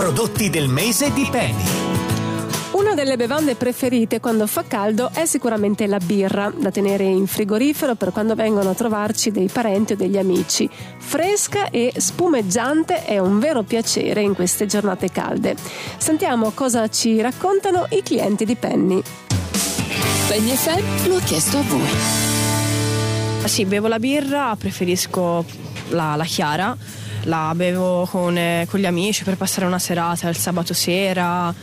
Prodotti del mese di Penny. Una delle bevande preferite quando fa caldo è sicuramente la birra, da tenere in frigorifero per quando vengono a trovarci dei parenti o degli amici. Fresca e spumeggiante è un vero piacere in queste giornate calde. Sentiamo cosa ci raccontano i clienti di Penny. Penny FM lo ha chiesto a voi. Sì, bevo la birra, preferisco la chiara. La bevo con gli amici per passare una serata il sabato sera,